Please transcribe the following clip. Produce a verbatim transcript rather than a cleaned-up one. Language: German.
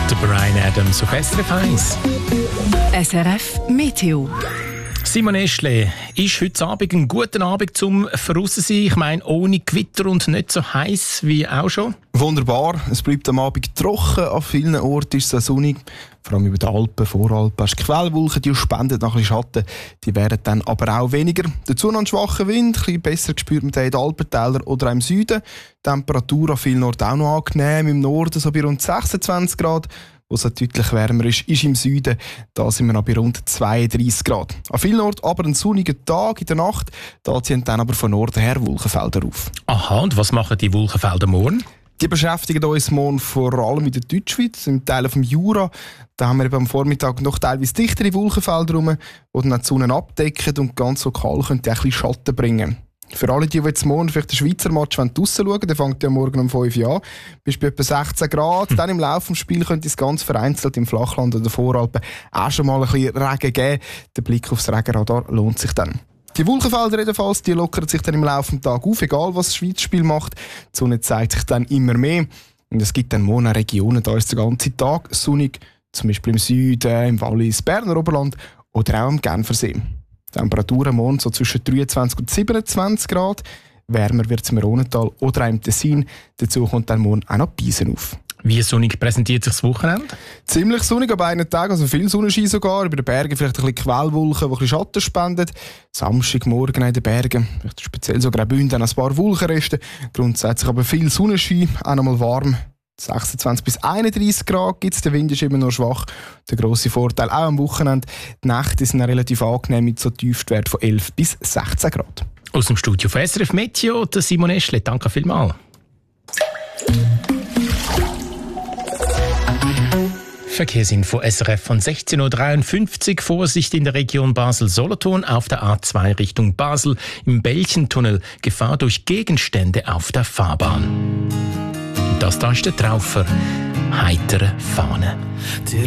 Der Bryan Adams auf S R F eins. S R F Meteo. Simon Eschle, ist heute Abend ein guter Abend zum Veraussen sein? Ich meine, ohne Gewitter und nicht so heiß wie auch schon? Wunderbar. Es bleibt am Abend trocken. An vielen Orten ist es sonnig. Vor allem über die Alpen, Voralpen. Hast Quellwolken, die spenden noch ein bisschen Schatten. Die werden dann aber auch weniger. Dazu noch ein schwacher Wind. Ein bisschen besser gespürt man den in den Alpentälern oder auch im Süden. Die Temperatur an vielen Orten auch noch angenehm. Im Norden so bei rund sechsundzwanzig Grad. Wo es deutlich wärmer ist, ist im Süden. Da sind wir noch bei rund zweiunddreissig Grad. An vielen Orten aber ein sonniger Tag in der Nacht. Da ziehen dann aber von Norden her Wolkenfelder auf. Aha, und was machen die Wolkenfelder morgen? Die beschäftigen uns morgen vor allem in der Deutschschweiz, im Teil vom Jura. Da haben wir eben am Vormittag noch teilweise dichtere Wolkenfelder rum, die dann die Sonne abdecken und ganz lokal können die ein bisschen Schatten bringen. Für alle, die jetzt morgen vielleicht den Schweizer Match draussen schauen, der fängt ja morgen um fünf Uhr an, bis bei etwa sechzehn Grad. Hm. Dann im Laufe des Spiels könnte es ganz vereinzelt im Flachland oder Voralpen auch schon mal ein bisschen Regen geben. Der Blick aufs Regenradar lohnt sich dann. Die Wolkenfelder jedenfalls, die lockern sich dann im Laufe des Tages auf, egal was das Schweiz-Spiel macht. Die Sonne zeigt sich dann immer mehr. Und es gibt dann morgen Regionen, da ist der ganze Tag sonnig, zum Beispiel im Süden, im Wallis, Berner Oberland oder auch am Genfersee. Temperaturen morgen so zwischen dreiundzwanzig und siebenundzwanzig Grad. Wärmer wird es im Rhonental oder auch im Tessin. Dazu kommt dann morgen auch noch Piesen auf. Wie sonnig präsentiert sich das Wochenende? Ziemlich sonnig an beiden Tagen, also viel Sonnenschein sogar. Über den Bergen vielleicht ein bisschen Quellwolken, die ein bisschen Schatten spenden. Samstagmorgen in den Bergen, vielleicht speziell sogar auch Bünden, ein paar Wolkenreste. Grundsätzlich aber viel Sonnenschein, auch noch mal warm. sechsundzwanzig bis einunddreissig Grad gibt es, der Wind ist immer noch schwach. Der grosse Vorteil auch am Wochenende. Die Nächte sind relativ angenehm mit so Tiefstwert von elf bis sechzehn Grad. Aus dem Studio von S R F Meteo, der Simon Eschle. Danke vielmals. Verkehrsinfo S R F von sechzehn Uhr dreiundfünfzig. Vorsicht in der Region Basel-Solothurn auf der A zwei Richtung Basel. Im Belchentunnel Gefahr durch Gegenstände auf der Fahrbahn. Das da ist der Traufer. Heitere Fahne.